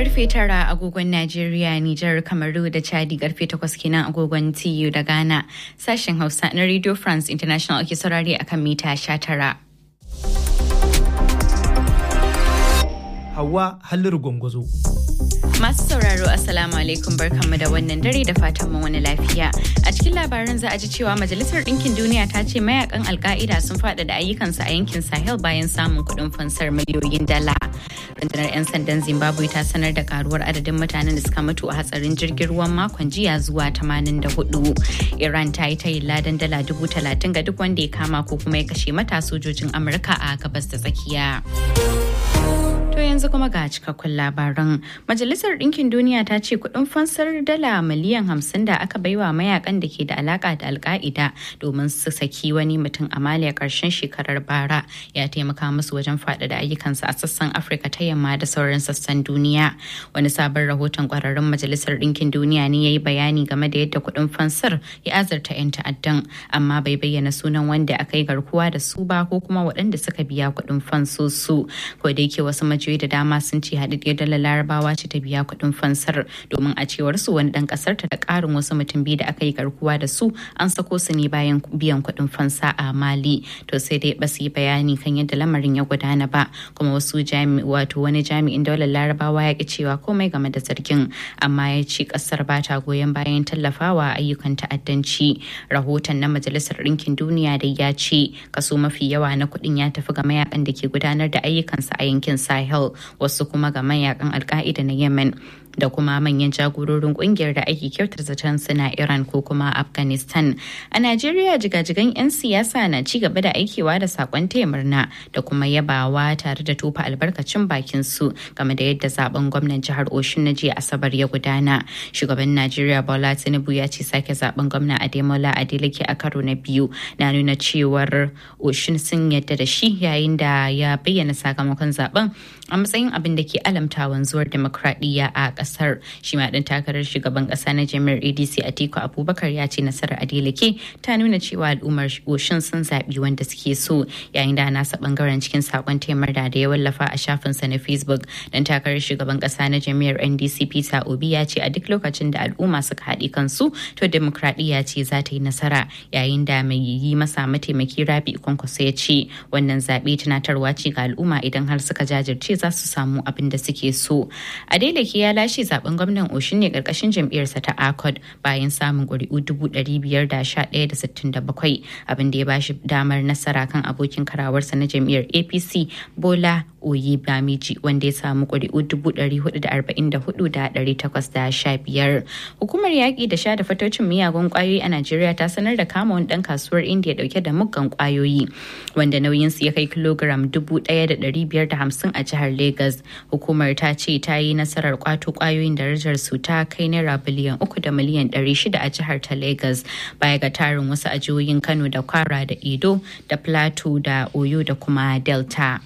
karfe 9 agogon Najeriya, Nijar, Kamaru da Chadi karfe 8 kenan agogon TU da Ghana. Sashen Hausa na Radio France International ake saurare akan mita 19. Hauwa Halliru Gwangwazo. Masu sauraro Assalamu alaikum barkanmu da wannan dare da fatan mu wani lafiya. A cikin labaran za a ji cewa Majalisar Ɗinkin Duniya ta ce mayakan Al-Qaida sun faɗaɗa ayyukansu a yankin Sahel bayan samun kuɗin fansar miliyoyin dala. Rundunar 'yan sandan Zimbabwe ta sanar da karuwar adadin mutanen da suka mutu a hatsarin jirgin ruwan makon jiya zuwa 84. Iran ta yi tayin ladan dala 30,000 ga duk wanda ya kama ko kuma ya kashe mata sojojin Amurka a gabas da tsakiya. To yanzu kuma ga cikakkun labaran. Majalisar Ɗinkin Duniya ta ce kuɗin fansar dala miliyan 50 da aka baiwa mayakan da ke da alaka da Al-Qaida domin su saki wani mutum a Mali a ƙarshen shekarar bara ya taimaka musu wajen faɗaɗa ayyukansu a sassan Afirka ta yamma da sauran sassan duniya. Wani sabon rahoton ƙwararrun Majalisar Ɗinkin Duniya ne ya yi bayani game da yadda kuɗin fansar ya azurta 'yan ta'addan, amma bai bayyana sunan wanda aka yi garkuwa da su ba ko kuma waɗanda suka biya kuɗin fansosu. Ko da yake wasu majiyoyi da dama sun ce haɗaɗɗiyar dalar Larabawa ce ta biya kuɗin fansar, domin a cewar su wani ɗan ƙasar ta da ƙarin wasu mutum biyu da aka yi garkuwa da su an sako su ne bayan biyan kuɗin fansa a Mali. To sai dai ba su yi bayani kan yadda lamarin ya gudana ba, kuma wani jami'in daular Larabawa ya ƙi cewa komai game da zargin, amma ya ce ƙasar ba ta goyon bayan tallafawa ayyukan ta'addanci. Rahoton na Majalisar Ɗinkin Duniya da ya ce kaso mafi yawa na kuɗin ya tafi ga mayakan da ke gudanar da ayyukansa a yankin Sahel, wasu kuma ga mayakan Al-Qaida na Yemen da kuma manyan jagororin kungiyar da ake kyautar zaton suna Iran ko kuma Afghanistan. A Najeriya jigajigan 'yan siyasa na ci gaba da aikewa da sakon taya murna da kuma yabawa tare da tofa albarkacin bakin su game da yadda zaben gwamnan jihar Osun na jiya Asabar ya gudana. Shugaban Najeriya Bola Tinubu ya ce sake zaben gwamna Ademola Adeleke a karo na biyu na nuna cewar Osun sun yadda da shi, yayin da ya bayyana sakamakon zaben a matsayin abin da ke alamta wanzuwar demokradiyya a kasar. Shi ma ɗan takarar shugaban ƙasa na jami'ar ADC Atiku Abubakar ya ce nasarar Adeleke ta nuna cewa al'ummar Osun sun zaɓi wanda suke so, yayin da nasa ɓangaren cikin saƙon taimar da ya wallafa a shafinsa na Facebook. Ɗan takarar shugaban ƙasa na jami'ar NDC Peter Obi ya ce a duk lokacin da al'umma suka haɗe kansu to demokradiyya ce za ta yi nasara, yayin da mai yi masa mataimaki Rabi Kwankwaso ya ce wannan zaɓe tunatarwa ce ga al'umma idan har suka jajirce za su samu abin da suke so. Adeleke ya lashe zaben gwamnan Osun ne karkashin jam'iyyarsa ta ACOD bayan samun ƙuri'u 511,67, abin da ya bashi damar nasara kan abokin karawarsa na jam'iyyar APC Bola Oyebamiji wanda ya samu ƙuri'u 444,815. Hukumar yaƙi da sha da fatocin miyagun ƙwayoyi a Najeriya ta sanar da kama wani ɗan kasuwar Indiya ɗauke da muggan ƙwayoyi wanda nauyinsu ya kai kilogram 1,550 a jihar Legas. Hukumar ta ce ta yi nasarar kwato kwayoyin darajar su ta kai naira biliyan 3 da miliyan 600 a jihar ta Legas, baya ga tarin wasu a jihohin Kano da Kwara da Edo da Plateau da Oyo da kuma Delta.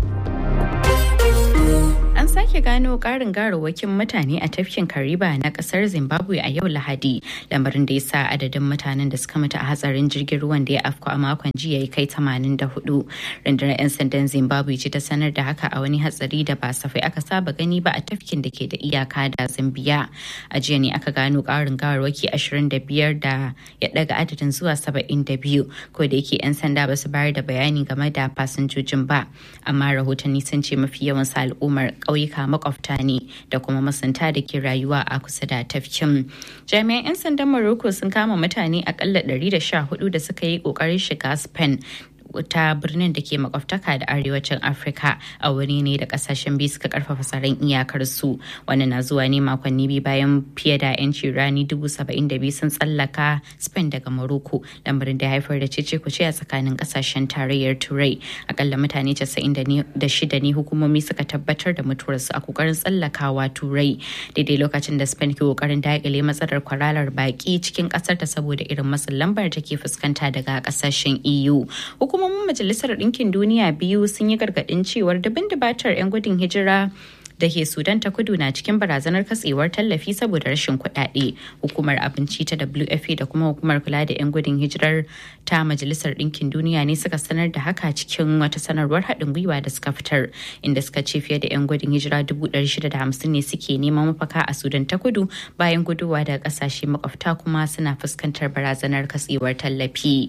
An sake gano ƙarin garawakin mutane a tafkin Kariba na ƙasar Zimbabwe a yau Lahadi, lamarin da ya sa adadin mutanen da suka mutu a hatsarin jirgin ruwan da ya afko a makon jiya ya kai 84. Rundunar 'yan sandan Zimbabwe ce ta sanar da haka a wani hatsari da ba safai aka saba gani ba a tafkin da ke da iyaka da Zambia. A jiya ne aka gano ƙarin garawaki 25 da ya daga adadin zuwa 72, ko da yake 'yan sanda ba su bayar da bayani game da fasinjojin ba, amma rahotanni sun ce mafi yawan sa al'ummar ƙauyuka makwabta ne da kuma masanta da ke rayuwa a kusa da tafkin. Jami'an 'yan sandan Morocco sun kama mutane akalla 114 da suka yi ƙoƙarin shiga Spain ta birnin da ke makwabtaka da arewacin Afirka a wuri ne da kasashen biyu suka karfafa tsaron iyakar su. Wannan na zuwa ne makonni biyu bayan fiye da 'yanci rani 72,000 sun tsallaka Spain daga Morocco, lamarin da haifar da cece-kuce a tsakanin kasashen tarayyar Turai. Akalla mutane 96 ne hukumomi suka tabbatar da mutuwarsu a kokarin tsallakawa Turai, daidai lokacin da Spain ke kokarin daƙile matsalar kwararar baki cikin kasar ta saboda irin matsin lambar da ke fuskanta daga kasashen EU. Hukumomin Majalisar Ɗinkin Duniya biyu sun yi gargaɗin cewar dabin dabatar 'yan gudun hijira da ke Sudan ta kudu na cikin barazanar katsewar tallafi saboda rashin kuɗaɗe. Hukumar abinci ta WFP da kuma hukumar kula da 'yan gudun hijirar ta Majalisar Ɗinkin Duniya ne suka sanar da haka cikin wata sanarwar haɗin gwiwa da suka fitar, inda suka ce fiye da 'yan gudun hijira 650 ne suke neman mafaka a Sudan ta kudu bayan guduwa daga ƙasashe makwabta kuma suna fuskantar barazanar katsewar tallafi.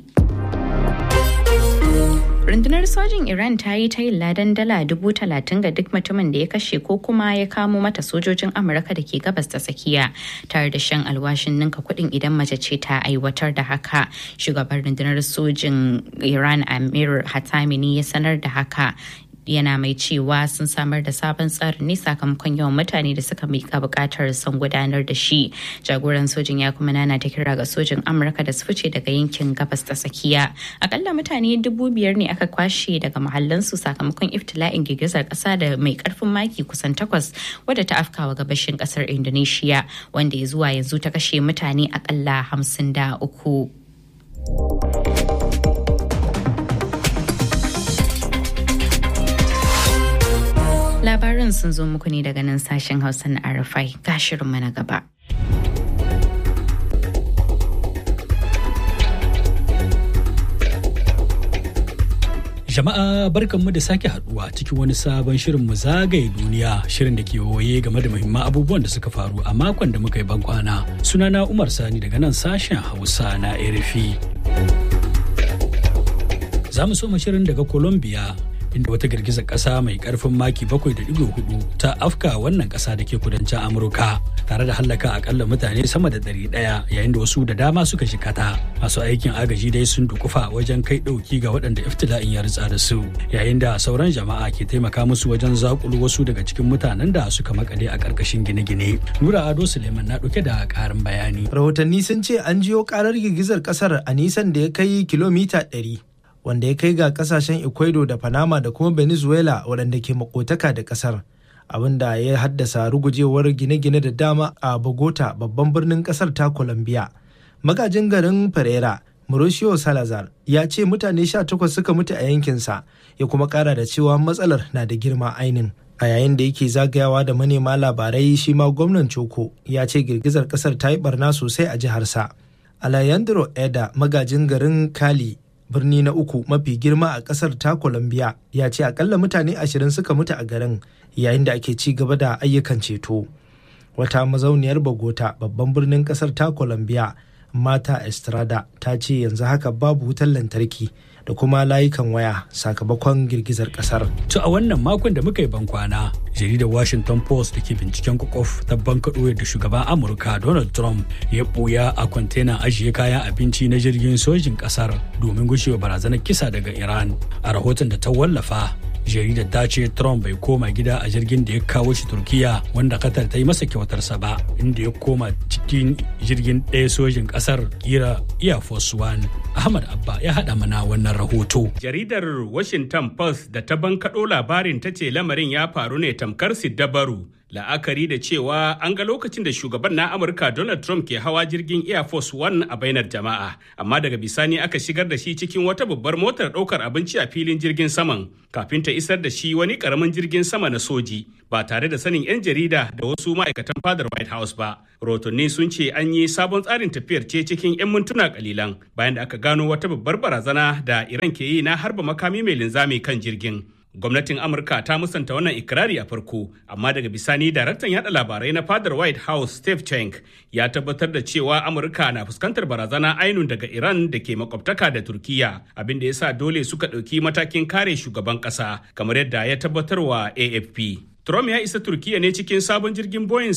Rundunar sojin Iran ta yi tayin ladan dala 30,000 ga duk mutumin da ya kashe ko kuma ya kamo mata sojojin Amurka da ke gabas ta tsakiya, tare da shan alwashin ninka kuɗin idan mace ce ta aiwatar da haka. Shugaban rundunar sojin Iran Amir Hatami ne ya sanar da haka, yana mai cewa sun samar da sabon tsarin ne sakamakon yawan mutane da suka mika bukatar son gudanar da shi. Jagoran sojin ya kuma nana ta kira ga sojin Amurka da su fice daga yankin gabas ta tsakiya. Akalla mutane 5,000 ne aka kwashe daga mahallansu sakamakon iftila'in girgizar kasa da mai karfin maki kusan 8 wadda ta afkawa gabashin kasar Indonesia, wanda ya zuwa yanzu ta kashe mutane akalla 53. Labaran sun zo muku ne daga nan sashen Hausa na RFI. Ga shirinmu na gaba. Jama'a barkanmu da sake haduwa cikin wani sabon shirin mu zagaye duniya, shirin da ke waye game da muhimman abubuwan da suka faru a makon da muka yi bankwana. Sunana Umar Sani daga nan sashen Hausa na RFI. Za mu soma shirin daga Colombia, inda wata girgizar ƙasa mai ƙarfin maki 7.4 ta afka wannan ƙasa da ke kudancin Amurka, tare da hallaka akalla mutane sama da 100, yayin da wasu da dama suka shikata. Masu aikin agaji dai sun dukufa wajen kai ɗauki ga waɗanda iftila'in ya ritsa da su, yayin da sauran jama'a ke taimaka musu wajen zakulu wasu daga cikin mutanen da suka makale a ƙarƙashin gine-gine. Nura Ado Suleiman na ɗauke da ƙarin bayani. Rahotanni sun ce an jiyo ƙarar girgizar ƙasar a nisan da ya kai kilomita 100. Wanda ya kai ga kasashen Ecuador da Panama da kuma Venezuela waɗanda ke makotaka da ƙasar, abinda ya haddasa rugujewar gine-gine da dama a Bogota, babban birnin ƙasar ta Colombia. Magajin garin Pereira, Mauricio Salazar, ya ce mutane 18 suka mutu a yankinsa, ya kuma ƙara da cewa matsalar na da girma ainin. A yayin da yake zagayawa da manema labarai, shi ma gwamnan Choco ya ce girgizar ƙasar ta yi barna sosai a jiharsa. Alejandro Eda, magajin garin Cali, birni na uku mafi girma a kasar ta Colombia, ya ce akalla mutane 20 suka mutu a garin yayin da ake ci gaba da ayyukan ceto. Wata mazauniyar Bogota, babban birnin kasar ta Colombia, Mata Estrada, ta ce yanzu haka babu wutar lantarki da kuma layukan waya sakamakon girgizar kasar. To a wannan makon da muka yi bankwana, jaridar Washington Post da ke binciken kwakwaf ta bankaɗo da shugaban Amurka Donald Trump ya ɓuya a kwantenan ajiye kayan abinci na jirgin sojin ƙasar domin gushewa barazanar kisa daga Iran. A rahoton da ta wallafa, jaridar ta ce Trump bai koma gida a jirgin da ya kawo shi Turkiya, wanda Qatar ta yi masa kyautarsa ba, inda ya koma cikin jirgin ɗaya sojin ƙasar kira Air Force One. Ahmad Abba ya haɗa mana wannan rahoto. Jaridar Washington Post da ta bankaɗo labarin ta ce lamarin ya faru ne tamkar siddabaru, la'akari da cewa an ga lokacin da shugaban na Amurka Donald Trump ke hawa jirgin Air Force One a bainar jama'a, amma daga bisani aka shigar da shi cikin wata babbar motar ɗaukar abinci a filin jirgin saman kafin ta isar da shi wani ƙaramin jirgin sama na soji, ba tare da sanin 'yan jarida da wasu ma'aikatan fadar White House ba. Rotonni sun ce an yi sabon tsarin tafiyar ce cikin 'yan mintuna kalilan bayan da aka gano wata babbar barazana da Iran ke yi na harba makami mai linzami kan jirgin. Gwamnatin Amurka ta musanta wannan ikirari a farko, amma daga bisani daraktan yada labarai na fadar White House Steve Cenk ya tabbatar da cewa Amurka na fuskantar barazana ainun daga Iran da ke makwabtaka da Turkiya, abin da ya sa dole suka ɗauki matakin kare shugaban ƙasa, kamar yadda ya tabbatarwa AFP. Trump ya isa Turkiya ne cikin sabon jirgin Boeing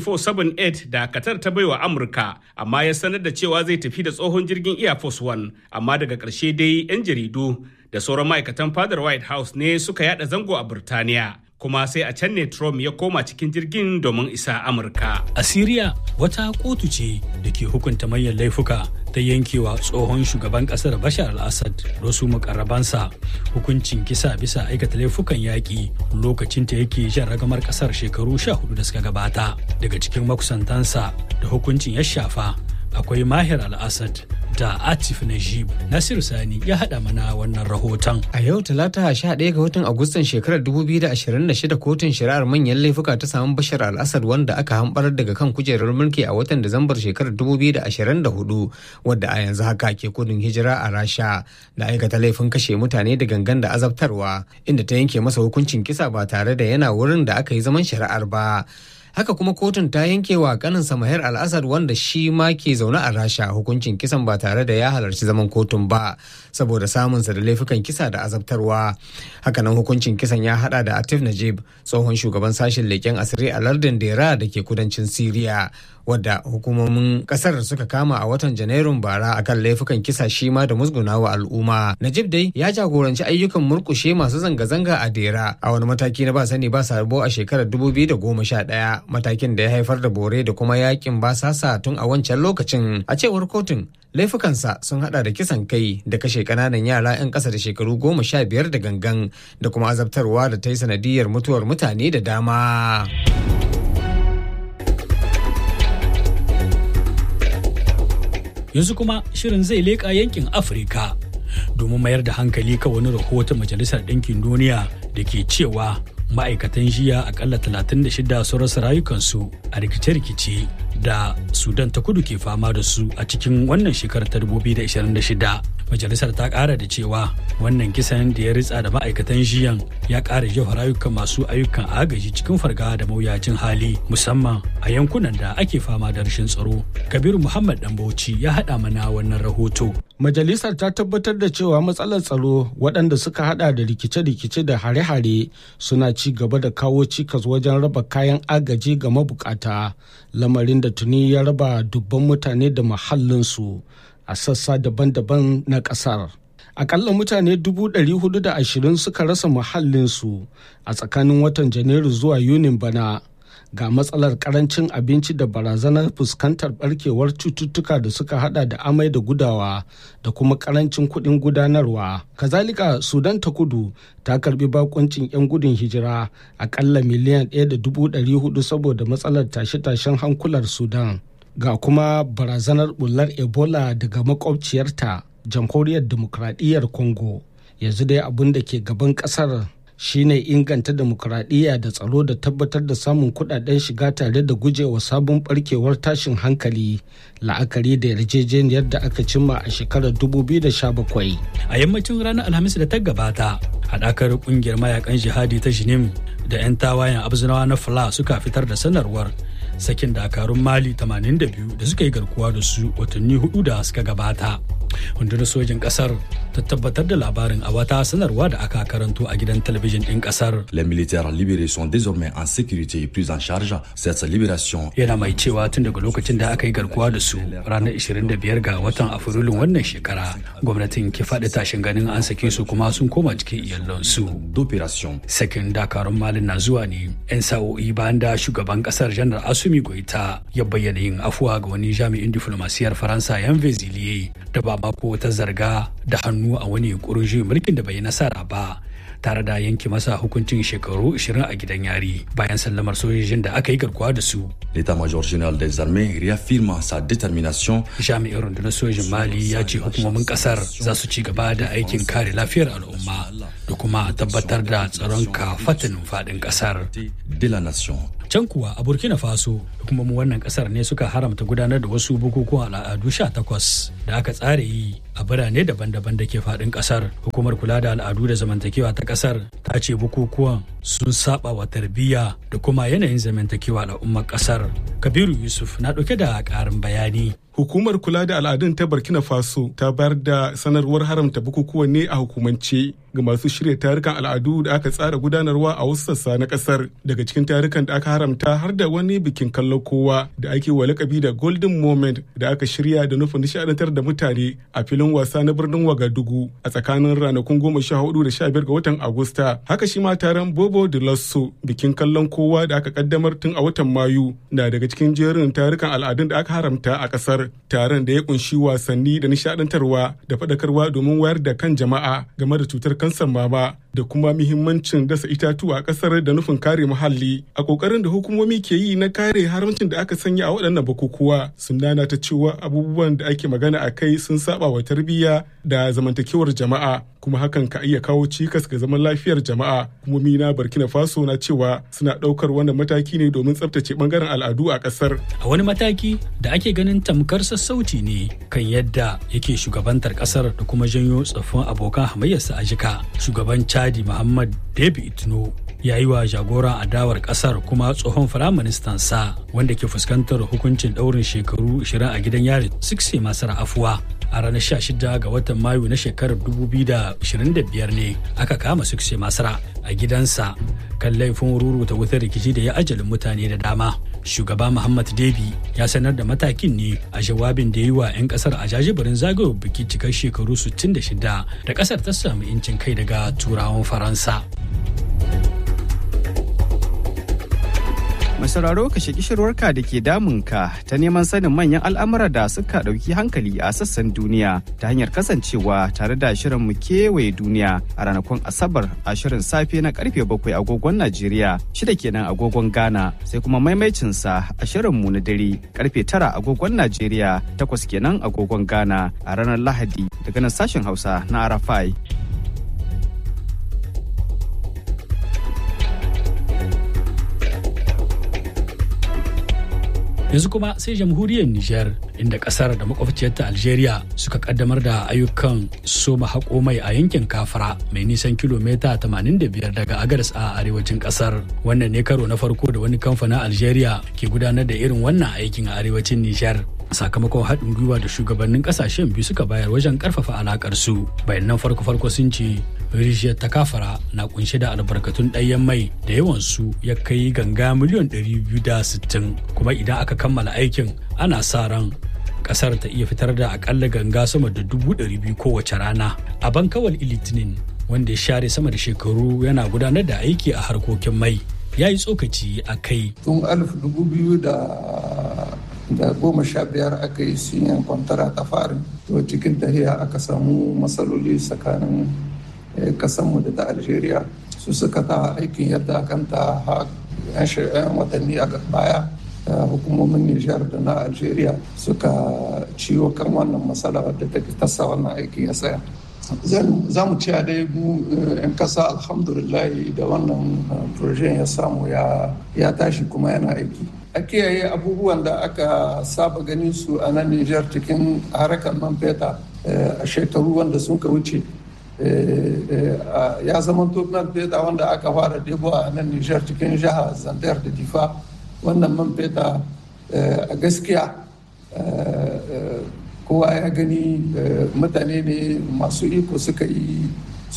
747-8 da Qatar ta baiwa Amurka, amma ya sanar da cewa zai tafi da tsohon jirgin Air Force One, amma daga ƙarshe dai 'yan jaridu da sauran ma'aikatan fadar White House ne suka yada zango a Burtaniya. Kuma sai a can ne Trump ya koma cikin jirgin domin isa Amurka. A Siriya, wata kotu ce da ke hukunta manyan laifuka ta yankewa tsohon shugaban kasar Bashar al-Assad da wasu mukarrabansa hukuncin kisa bisa aikata laifukan yaƙi lokacin ta yake jan ragamar kasar shekaru 14 da suka gabata. Daga cikin makusantansa da hukuncin ya shafa akwai Mahir al-Assad da Atif Najib. Nasiru Sani ya haɗa mana wannan rahoton. A yau Talata 11 ga watan Agustan shekarar 2026 kotun shari'ar manyan laifuka ta samu Bashar al-Assad wanda aka hambarar daga kan kujerar mulki a watan Disambar shekarar 2024 wadda a yanzu haka ke gudun hijira a Rasha da aikata laifin kashe mutane da gangan da azabtarwa, inda ta yanke masa hukuncin kisa ba tare da yana wurin da aka yi zaman shari'ar ba. Haka kuma kotun ta yanke wa kaninsa Mahir al-Assad wanda shi ma ke zaune a Rasha hukuncin kisan ba tare da ya halarci zaman kotun ba saboda samunsa da laifukan kisa da azabtarwa. Hakanan hukuncin kisan ya hada da Atif Najib, tsohon shugaban sashen leƙen asiri a lardin Dera da ke kudancin Siriya, wadda hukumomin kasar suka kama a watan Janairun bara akan laifukan kisa shi ma da musgunawa al'umma. Najib dai ya jagoranci ayyukan murkushe masu zanga-zanga a Dera a wani mataki na ba sani ba sabo a shekarar 2011. Matakin da ya haifar da bore da kuma yakin basasa tun a wancan lokacin. A cewar kotun, laifukansa sun hada da kisan kai da kashe kananan yara 'yan ƙasa da shekaru 15 da gangan da kuma azabtarwa da ta yi sanadiyar mutuwar mutane da dama. Yanzu kuma shirin zai leƙa yankin Afirka domin mayar da hankali kan wani rahoton Majalisar Ɗinkin Duniya da ke cewa ma'aikatan jiya akalla 36 sun rasa rayukansu a rikice-rikice da Sudan ta kudu ke fama da su a cikin wannan shekarar ta 2026. Majalisar ta kara da cewa wannan kisan da ya ritsa da ma'aikatan jiyan ya kara jefa rayukan masu ayyukan agaji cikin farga da mawuyacin hali, musamman a yankunan da ake fama da rashin tsaro. Kabiru Muhammad Dambauci ya haɗa mana wannan rahoto. Majalisar ta tabbatar da cewa matsalar tsaro waɗanda suka hada da rikice-rikice da hare-hare suna ci gaba da kawo cikas wajen raba kayan agaji ga mabukata, lamarin da tuni ya raba dubban mutane da mahallinsu a sassa daban-daban na ƙasar. Akalla mutane 420 suka rasa mahallinsu a tsakanin watan Janairu zuwa Yunin bana. Ga matsalar karancin abinci da barazanar fuskantar barkewar cututtuka da suka hada da amai da gudawa da kuma karancin kuɗin gudanarwa. Kazalika Sudan ta kudu ta karbi bakuncin 'yan gudun hijira akalla miliyan 1.400 saboda matsalar tashe-tashen hankular Sudan. Ga kuma barazanar bullar Ebola daga makwabciyarta Jamhuriyar Dimokuraɗiyyar Congo. Yanzu dai abin da ke gaban ƙasar shine inganta demokuraɗiyya da tsaro da tabbatar da samun kuɗaɗen shiga tare da gujewa sabon barkewar tashin hankali, la'akari da yarjejeniyar da aka cimma a shekarar 2017. A yammacin ranar Alhamis da ta gabata, haɗakar ƙungiyar mayakan jihadi ta Jinim da 'yan tawayen Abzinawa na Fula suka fitar da sanarwar sakin dakarun Mali 82 da suka yi garkuwa da su watanni 4 da suka gabata. Rundunar sojin kasar ta tabbatar da labarin a wata sanarwa da aka karanto a gidan talabijin ɗin kasar. Les militaires libérés sont désormais en sécurité et pris en charge. Cette libération yana mai cewa tun daga lokacin da aka yi garkuwa da su ranar 25 ga watan Afrilun wannan shekara, gwamnatin ke faɗi tashin ganin an sake su kuma sun koma cikin iyalansu. d'opération. Sakin dakarun Malin na zuwa ne 'yan sa'o'i bayan da shugaban kasar Janar Assimi Goita ya bayyana yin afuwa ga wani jami'in diflomasiyar Faransa Yan Vezilier da ba ko ta zarga da hannu a wani yunkurin juyin mulkin da bai nasara ba, tare da yanke masa hukuncin shekaru 20 a gidan yari bayan sallamar sojojin da aka yi garkuwa da su. L'état-major général des armées réaffirme sa détermination. Jami'in rundunar sojin Mali ya ce hukumomin kasar za su ci gaba da aikin kare lafiyar al'umma da kuma tabbatar da tsaron kafatanin faɗin kasar. De la nation. Can kuwa a Burkina Faso, hukumomin wannan kasar ne suka haramta gudanar da wasu bukukuwan al'adu 18 da aka tsara yi a birane daban-daban da ke faɗin kasar. Hukumar kula da al'adu da zamantakewa ta kasar ta ce bukukuwan sun saba wa tarbiyya da kuma yanayin zamantakewa al'ummar kasar. Kabiru Yusuf na ɗauke da ƙarin bayani. Hukumar kula da al'adun ta Burkina Faso ta bayar da sanarwar haramta bukukuwan ne a hukumance ga masu shirya tarukan al'adu da aka tsara gudanarwa a wasu sassa na kasar. Daga cikin tarukan da aka haramta har da wani bikin kallon kowa da ake wa lakabi da Golden Moment da aka shirya da nufin nishadantar da mutane a filin wasa na birnin Wagadugu a tsakanin ranakun 14 da 15 ga watan Agusta. Haka shi ma taron Bobo de Lasso, bikin kallon kowa da aka kaddamar tun a watan Mayu, na daga cikin jerin tarukan al'adun da aka haramta a kasar. Taron da ya kunshi wasanni da nishadantarwa da faɗakarwa domin wayar da kan jama'a game da cutar kansar mama da kuma muhimmancin dasa itatuwa a ƙasar da nufin kare muhalli. A ƙoƙarin da hukumomi ke yi na kare haramcin da aka sanya a waɗannan bukukuwa sun nana ta cewa abubuwan da ake magana a kai sun saba wa tarbiyya da zamantakewar jama'a, kuma hakan ka iya kawo cikas ga zaman lafiyar jama'a. Hukumomi na Burkina Faso na cewa suna ɗaukar wannan mataki ne domin tsabtace ɓangaren al'adu a ƙasar. A wani mataki da ake ganin tamkar sassauci ne kan yadda yake shugabantar ƙasar da kuma janyo tsoffin abokan hamayyarsa a jika. Shugaban Chadi Muhammad Déby Itno ya yi wa jagoran adawar kasar kuma tsohon firaministan sa wanda ke fuskantar hukuncin ɗaurin shekaru 20 a gidan yari Sukse Masara afuwa. A ranar 16 ga watan Mayu na shekarar 2025 ne aka kama Sukse Masara a gidansa kan laifin ruruta wutar rikici da ya ajalin mutane da dama. Shugaba Muhammad Déby ya sanar da matakin ne a jawabin da ya yi wa 'yan kasar a jajibirin zagayowar biki cikar shekaru 66 da kasar ta samu 'yancin kai daga turawan Faransa. Mai sauraro ka shaki shirwarka da ke damunka ta neman sanin manyan al'amura da suka ɗauki hankali a sassan duniya ta hanyar kasancewa tare da shirin mu kewaye duniya a ranakun Asabar a shirin safe na karfe 7 agogon Najeriya, 6 kenan agogon Ghana, sai kuma maimaicinsa a shirin mu na dare karfe 9 agogon Najeriya, 8 kenan agogon Ghana a ranar Lahadi daga nan sashen Hausa na Arafai. Yanzu kuma sai jamhuriyar Nijar, inda kasar da makwabciyarta Algeria suka kaddamar da ayyukan soma haƙo mai a yankin Kafara mai nisan kilomita 85 daga Agadas a arewacin kasar. Wannan ne karo na farko da wani kamfanin Algeria ke gudanar da irin wannan aikin a arewacin Nijar. Sakamakon haɗin gwiwa da shugabannin ƙasashen biyu suka bayar wajen ƙarfafa alaƙar su. Bayanan farko-farko sun ce rijiyar ta Kafara na kunshe da albarkatun ɗanyen mai da yawansu ya kai ganga miliyan 260, kuma idan aka kammala aikin ana sa ran ƙasar ta iya fitar da akalla ganga sama da 200,000 kowace rana. A Bankawal Litinin, wanda ya share sama da shekaru yana gudanar da aiki a harkokin mai, ya yi tsokaci a kai. Tun 2015 aka yi siyan kwantara ta farin, to cikin tahiya aka samu matsaloli tsakanin kasanmu da ta Algeria. Su suka ta aikin yadda kanta yan watanni a baya hukumomin Nijar da na Algeria suka ciwo kan wannan matsala wadda ta tasa wannan aikin ya tsaya. Za mu ciya dai mu 'yan kasa alhamdulillah da wannan projen ya samu ya tashi kuma yana aiki. A kiyaye abubuwan da aka saba ganin su a nan Nijar cikin harkar man feta a shekaru wanda sun ka wuce. Ya zama man feta wanda aka fara debo a nan Nijar cikin jihar Zandar da Difa. Wannan man feta a gaskiya kowa ya gani mutane ne masu iko suka yi